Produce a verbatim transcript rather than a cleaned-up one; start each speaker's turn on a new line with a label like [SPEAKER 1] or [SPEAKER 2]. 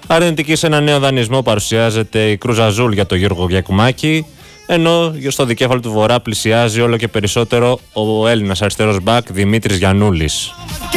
[SPEAKER 1] Αρνητική σε ένα νέο δανεισμό παρουσιάζεται η Κρούζ Αζούλ για τον Γιώργο Γιακουμάκη, ενώ στο δικέφαλο του Βορρά πλησιάζει όλο και περισσότερο ο Έλληνας αριστερός μπακ Δημήτρης Γιαννούλης.